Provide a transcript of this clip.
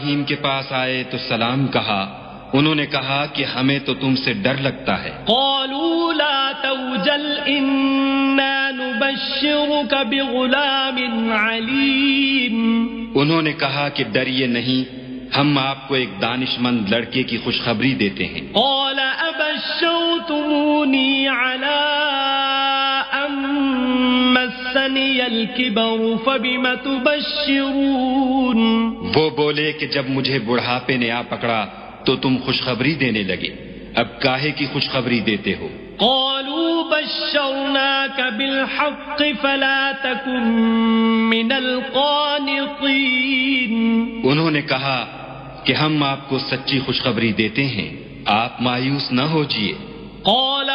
इब्राहीम के पास आए तो सलाम कहा। उन्होंने कहा कि हमें तो तुमसे डर लगता है। क़ालू ला तवजल इन्ना नुबश्शिरुक बिग़ुलामिन अलीम। उन्होंने कहा कि डरिए नहीं, हम आपको एक दानिशमंद लड़के की खुशखबरी देते हैं। क़ाल अबश्शरतमूनी अला अन मस्सनियल किबर फबिमा तुबश्शिरून। वो बोले कि जब मुझे बुढ़ापे ने आ पकड़ा तो तुम खुशखबरी देने लगे, अब काहे की खुशखबरी देते हो? क़ालू बश्शरनाक बिलहक़्क़ि फला तकुन मिनल क़ानितीन। उन्होंने कहा कि हम आपको सच्ची खुशखबरी देते हैं, आप मायूस न होजिए।